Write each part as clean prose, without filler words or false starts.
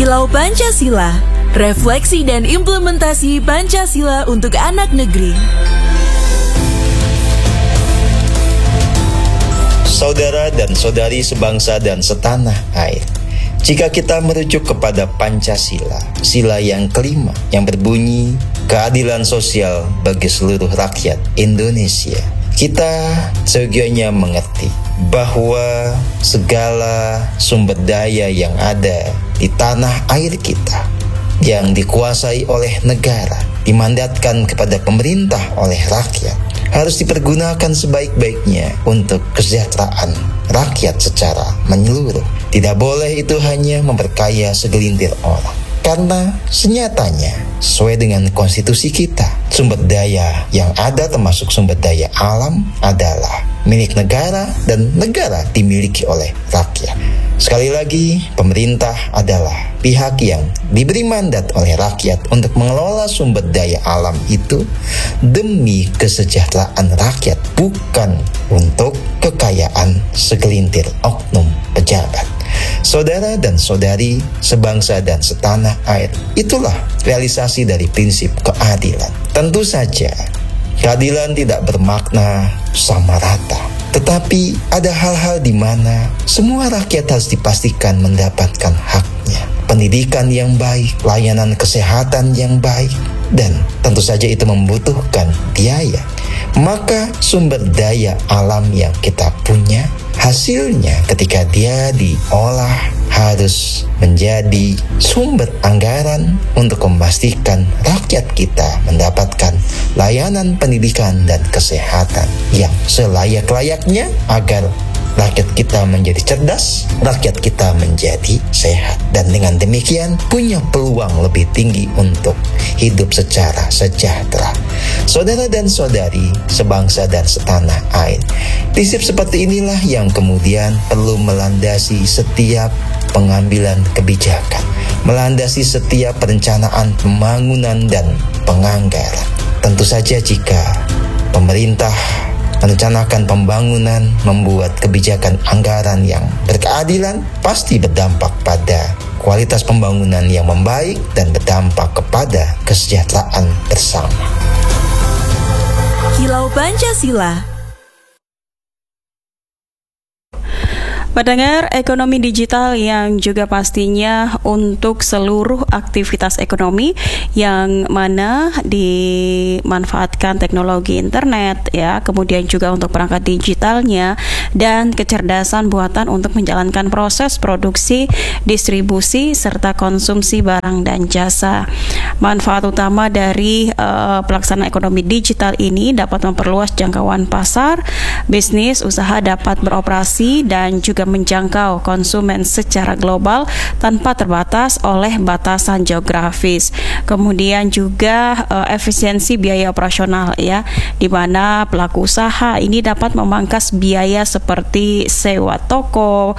Kilau Pancasila, refleksi dan implementasi Pancasila untuk anak negeri. Saudara dan saudari sebangsa dan setanah air, jika kita merujuk kepada Pancasila, sila yang kelima yang berbunyi keadilan sosial bagi seluruh rakyat Indonesia, kita seyogyanya mengerti bahwa segala sumber daya yang ada di tanah air kita yang dikuasai oleh negara, dimandatkan kepada pemerintah oleh rakyat, harus dipergunakan sebaik-baiknya untuk kesejahteraan rakyat secara menyeluruh. Tidak boleh itu hanya memperkaya segelintir orang. Karena senyatanya, sesuai dengan konstitusi kita, sumber daya yang ada termasuk sumber daya alam adalah milik negara dan negara dimiliki oleh rakyat. Sekali lagi, pemerintah adalah pihak yang diberi mandat oleh rakyat untuk mengelola sumber daya alam itu demi kesejahteraan rakyat, bukan untuk kekayaan segelintir oknum pejabat. Saudara dan saudari sebangsa dan setanah air, itulah realisasi dari prinsip keadilan. Tentu saja, keadilan tidak bermakna sama rata. Tetapi ada hal-hal di mana semua rakyat harus dipastikan mendapatkan haknya. Pendidikan yang baik, layanan kesehatan yang baik, dan tentu saja itu membutuhkan biaya. Maka sumber daya alam yang kita punya, hasilnya ketika dia diolah harus menjadi sumber anggaran untuk memastikan rakyat kita mendapatkan layanan pendidikan dan kesehatan yang selayak-layaknya agar rakyat kita menjadi cerdas, rakyat kita menjadi sehat, dan dengan demikian punya peluang lebih tinggi untuk hidup secara sejahtera. Saudara dan saudari sebangsa dan setanah air, prinsip seperti inilah yang kemudian perlu melandasi setiap pengambilan kebijakan, melandasi setiap perencanaan pembangunan dan penganggaran. Tentu saja jika pemerintah merencanakan pembangunan, membuat kebijakan anggaran yang berkeadilan, pasti berdampak pada kualitas pembangunan yang membaik dan berdampak kepada kesejahteraan bersama. Kilau Pancasila. Pendengar, ekonomi digital yang juga pastinya untuk seluruh aktivitas ekonomi yang mana dimanfaatkan teknologi internet ya, kemudian juga untuk perangkat digitalnya dan kecerdasan buatan untuk menjalankan proses produksi, distribusi serta konsumsi barang dan jasa. Manfaat utama dari pelaksanaan ekonomi digital ini dapat memperluas jangkauan pasar, bisnis usaha dapat beroperasi dan juga menjangkau konsumen secara global tanpa terbatas oleh batasan geografis. Kemudian juga efisiensi biaya operasional ya, di mana pelaku usaha ini dapat memangkas biaya seperti sewa toko,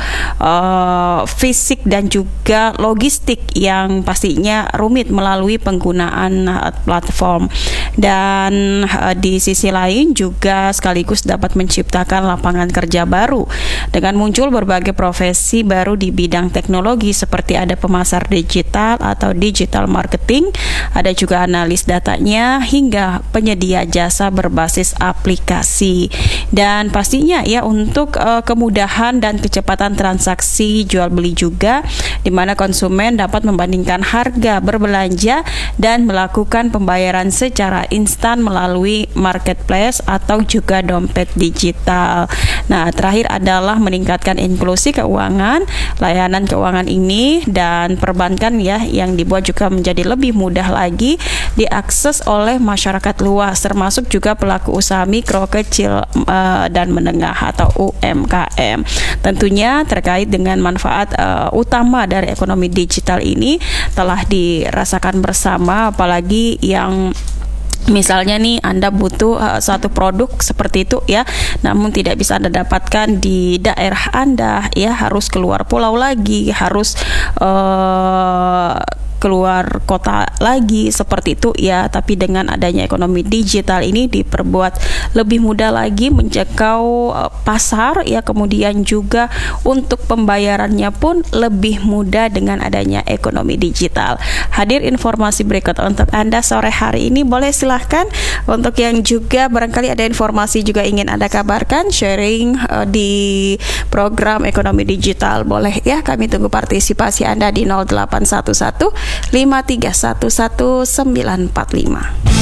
fisik dan juga logistik yang pastinya rumit melalui penggunaan platform. Dan di sisi lain juga sekaligus dapat menciptakan lapangan kerja baru dengan muncul berbagai profesi baru di bidang teknologi seperti ada pemasar digital atau digital marketing, ada juga analis datanya hingga penyedia jasa berbasis aplikasi. Dan pastinya ya untuk kemudahan dan kecepatan transaksi jual beli juga, di mana konsumen dapat membandingkan harga berbelanja dan melakukan pembayaran secara instan melalui marketplace atau juga dompet digital. Nah, terakhir adalah meningkatkan inklusi keuangan, layanan keuangan ini dan perbankan ya yang dibuat juga menjadi lebih mudah lagi diakses oleh masyarakat luas, termasuk juga pelaku usaha mikro, kecil dan menengah atau UMKM. Tentunya terkait dengan manfaat utama dari ekonomi digital ini telah dirasakan bersama, apalagi yang misalnya nih Anda butuh satu produk seperti itu ya, namun tidak bisa Anda dapatkan di daerah Anda ya, harus keluar pulau lagi, harus keluar kota lagi seperti itu ya, tapi dengan adanya ekonomi digital ini diperbuat lebih mudah lagi menjangkau pasar ya, kemudian juga untuk pembayarannya pun lebih mudah dengan adanya ekonomi digital. Hadir informasi berikut untuk Anda sore hari ini, boleh silahkan untuk yang juga barangkali ada informasi juga ingin Anda kabarkan, sharing di program ekonomi digital, boleh ya, kami tunggu partisipasi Anda di 0811 5311945.